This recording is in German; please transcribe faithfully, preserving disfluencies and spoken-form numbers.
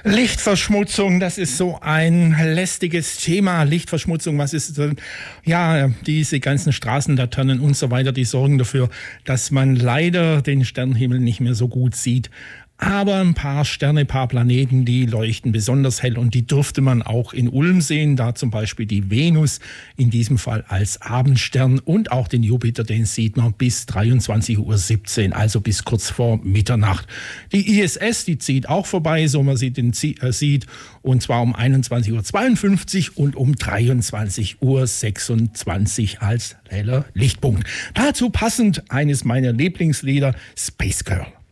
Lichtverschmutzung, das ist so ein lästiges Thema. Lichtverschmutzung, was ist denn? Ja, diese ganzen Straßenlaternen und so weiter, die sorgen dafür, dass man leider den Sternenhimmel nicht mehr so gut sieht. Aber ein paar Sterne, ein paar Planeten, die leuchten besonders hell und die dürfte man auch in Ulm sehen. Da zum Beispiel die Venus, in diesem Fall als Abendstern, und auch den Jupiter, den sieht man bis dreiundzwanzig Uhr siebzehn, also bis kurz vor Mitternacht. Die I S S, die zieht auch vorbei, so man sie den äh, sieht, und zwar um einundzwanzig Uhr zweiundfünfzig und um dreiundzwanzig Uhr sechsundzwanzig als heller Lichtpunkt. Dazu passend eines meiner Lieblingslieder, Space Girl.